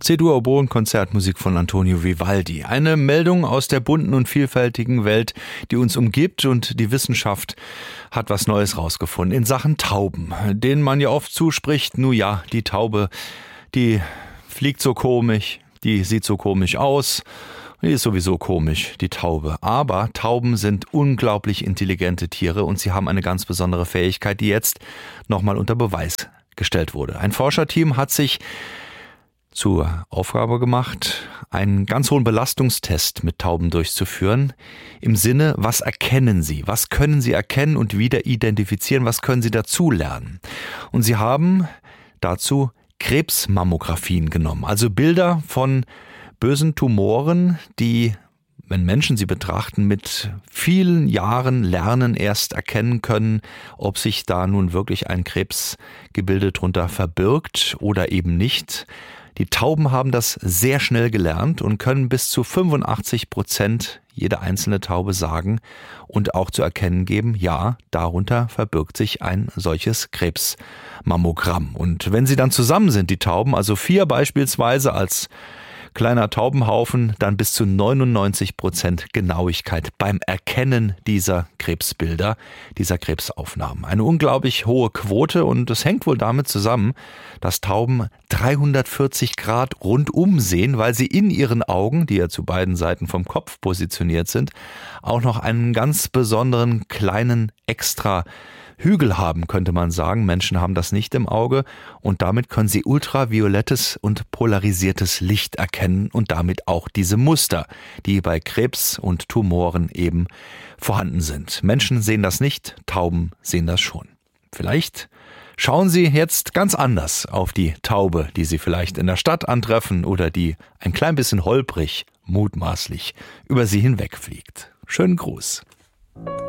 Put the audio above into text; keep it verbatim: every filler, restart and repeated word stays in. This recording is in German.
C-Dur-Oboen-Konzertmusik von Antonio Vivaldi. Eine Meldung aus der bunten und vielfältigen Welt, die uns umgibt, und die Wissenschaft hat was Neues rausgefunden in Sachen Tauben, denen man ja oft zuspricht, nun ja, die Taube, die fliegt so komisch, die sieht so komisch aus, die ist sowieso komisch, die Taube. Aber Tauben sind unglaublich intelligente Tiere und sie haben eine ganz besondere Fähigkeit, die jetzt nochmal unter Beweis gestellt wurde. Ein Forscherteam hat sich zur Aufgabe gemacht, einen ganz hohen Belastungstest mit Tauben durchzuführen. Im Sinne, was erkennen sie? Was können sie erkennen und wieder identifizieren? Was können sie dazulernen? Und sie haben dazu Krebsmammografien genommen, also Bilder von bösen Tumoren, die, wenn Menschen sie betrachten, mit vielen Jahren Lernen erst erkennen können, ob sich da nun wirklich ein Krebsgebilde drunter verbirgt oder eben nicht. Die Tauben haben das sehr schnell gelernt und können bis zu fünfundachtzig Prozent jede einzelne Taube sagen und auch zu erkennen geben, ja, darunter verbirgt sich ein solches Krebsmammogramm. Und wenn sie dann zusammen sind, die Tauben, also vier beispielsweise als kleiner Taubenhaufen, dann bis zu neunundneunzig Prozent Genauigkeit beim Erkennen dieser Krebsbilder, dieser Krebsaufnahmen. Eine unglaublich hohe Quote, und es hängt wohl damit zusammen, dass Tauben dreihundertvierzig Grad rundum sehen, weil sie in ihren Augen, die ja zu beiden Seiten vom Kopf positioniert sind, auch noch einen ganz besonderen kleinen extra Hügel haben, könnte man sagen. Menschen haben das nicht im Auge, und damit können sie ultraviolettes und polarisiertes Licht erkennen und damit auch diese Muster, die bei Krebs und Tumoren eben vorhanden sind. Menschen sehen das nicht, Tauben sehen das schon. Vielleicht schauen Sie jetzt ganz anders auf die Taube, die Sie vielleicht in der Stadt antreffen oder die ein klein bisschen holprig, mutmaßlich über Sie hinwegfliegt. Schönen Gruß.